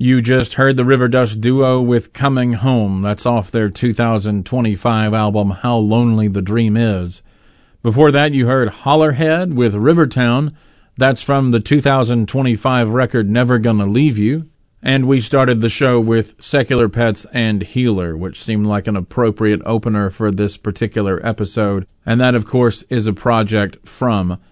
You just heard the River Dust Duo with Coming Home. That's off their 2025 album, How Lonely the Dream Is. Before that, you heard Hollerhead with Rivertown. That's from the 2025 record Never Gonna Leave You. And we started the show with Secular Pets and Healer, which seemed like an appropriate opener for this particular episode. And that, of course, is a project from